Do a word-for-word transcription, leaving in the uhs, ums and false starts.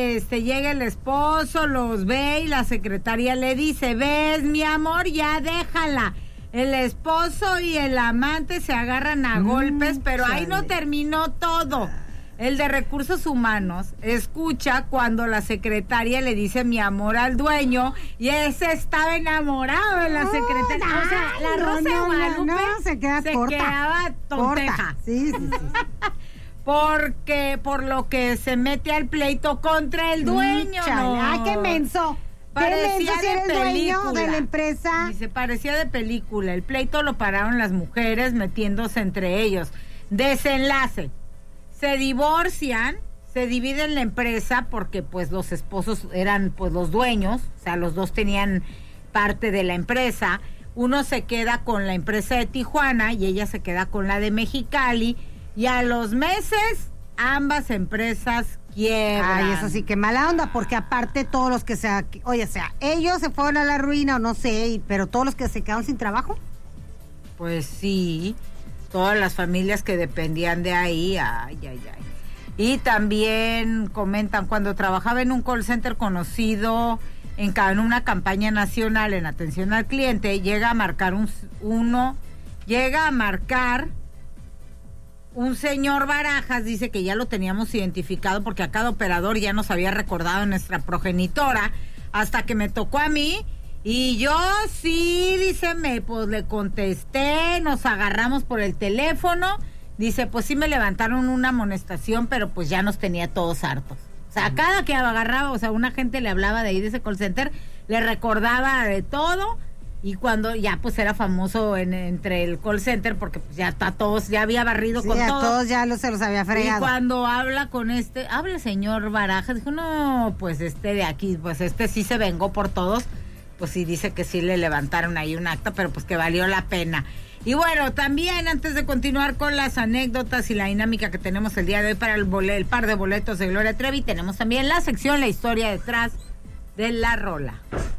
este, llega el esposo, los ve y la secretaria le dice, ves, mi amor, ya déjala. El esposo y el amante se agarran a mm, golpes, pero chale. Ahí no terminó todo. El de recursos humanos escucha cuando la secretaria le dice mi amor al dueño y ese estaba enamorado de la secretaria. Oh, o sea, la no, Rosa de no, Guadalupe no, no, se, queda se corta, quedaba tonteja. Corta. Sí, sí, sí. Porque por lo que se mete al pleito contra el dueño. Mm, no. ¡Ay, qué menso! Parecía ¿Qué menso, de si eres película. Dueño de la empresa? Y se parecía de película. El pleito lo pararon las mujeres metiéndose entre ellos. Desenlace. Se divorcian, se dividen la empresa porque pues los esposos eran pues los dueños, o sea, los dos tenían parte de la empresa. Uno se queda con la empresa de Tijuana y ella se queda con la de Mexicali. Y a los meses, ambas empresas quiebran. Ay, eso sí, que mala onda, porque aparte todos los que se... Oye, o sea, ellos se fueron a la ruina o no sé, pero todos los que se quedaron sin trabajo. Pues sí, todas las familias que dependían de ahí, ay, ay, ay. Y también comentan, cuando trabajaba en un call center conocido, en, en una campaña nacional en atención al cliente, llega a marcar un, uno, llega a marcar... Un señor Barajas, dice que ya lo teníamos identificado porque a cada operador ya nos había recordado nuestra progenitora, hasta que me tocó a mí, y yo sí, dice, me, pues le contesté, nos agarramos por el teléfono, dice, pues sí me levantaron una amonestación, pero pues ya nos tenía todos hartos. O sea, cada que agarraba, o sea, una gente le hablaba de ahí de ese call center, le recordaba de todo. Y cuando ya pues era famoso en, entre el call center porque pues ya está todos, ya había barrido sí, con a todos. todos ya lo, se los había fregado. Y cuando habla con este, habla el señor Barajas, dijo, no, pues este de aquí, pues este sí se vengó por todos, pues sí dice que sí le levantaron ahí un acta, pero pues que valió la pena. Y bueno, también antes de continuar con las anécdotas y la dinámica que tenemos el día de hoy para el, bolet, el par de boletos de Gloria Trevi, tenemos también la sección La historia detrás de la rola.